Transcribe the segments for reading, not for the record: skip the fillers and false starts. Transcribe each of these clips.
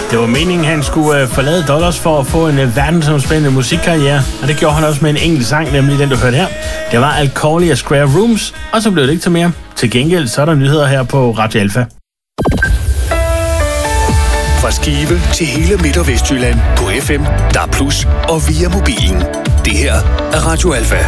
Det var meningen, at han skulle forlade Dollars for at få en verdensomspændende musikkarriere, og det gjorde han også med en enkelt sang, nemlig den, du hørte her. Det var Alkohol og Square Rooms, og så blev det ikke til mere. Til gengæld så er der nyheder her på Radio Alfa. Fra Skive til hele Midt- og Vestjylland på FM, DAB+, og via mobilen. Det her er Radio Alfa.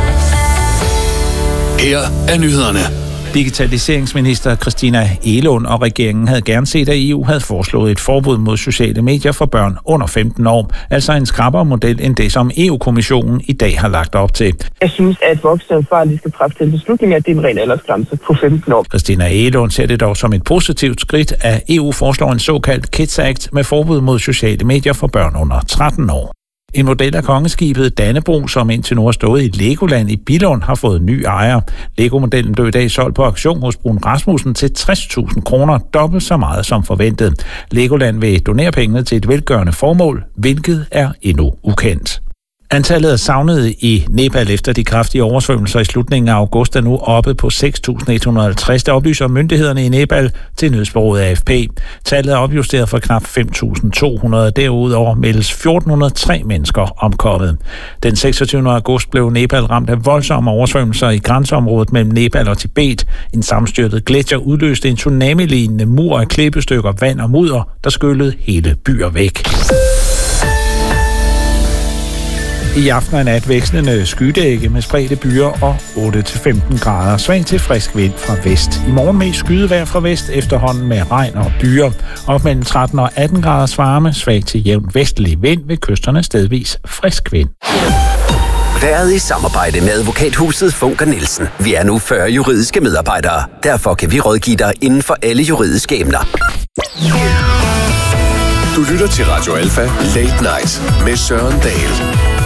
Her er nyhederne. Digitaliseringsminister Christina Egelund og regeringen havde gerne set, at EU havde foreslået et forbud mod sociale medier for børn under 15 år. Altså en skrappere model end det, som EU-kommissionen i dag har lagt op til. Jeg synes, at voksne og erfarne skal træffe den beslutning, at det er en ren aldersgrænse på 15 år. Christina Egelund ser det dog som et positivt skridt, at EU foreslår en såkaldt Kids Act med forbud mod sociale medier for børn under 13 år. En model af kongeskibet Dannebrog, som indtil nu har stået i Legoland i Billund, har fået ny ejer. Lego-modellen blev i dag solgt på auktion hos Brun Rasmussen til 60.000 kroner, dobbelt så meget som forventet. Legoland vil donere pengene til et velgørende formål, hvilket er endnu ukendt. Antallet af savnede i Nepal efter de kraftige oversvømmelser i slutningen af august er nu oppe på 6.150. Det oplyser myndighederne i Nepal til nyhedsbureauet AFP. Tallet er opjusteret fra knap 5.200. Derudover meldes 1.403 mennesker omkommet. Den 26. august blev Nepal ramt af voldsomme oversvømmelser i grænseområdet mellem Nepal og Tibet. En sammenstyrtet gletsjer udløste en tsunami-lignende mur af klippestykker, vand og mudder, der skyllede hele byer væk. I aften og nat vekslende skydække med spredte byer og 8-15 grader. Svag til frisk vind fra vest. I morgen mest skydevejr fra vest, efterhånden med regn og byer. Op mellem 13 og 18 graders varme. Svag til jævn vestlig vind ved kysterne stedvis frisk vind. Været i samarbejde med advokathuset Funker Nielsen. Vi er nu 40 juridiske medarbejdere. Derfor kan vi rådgive dig inden for alle juridiske emner. Du lytter til Radio Alfa Late Night med Søren Dahl.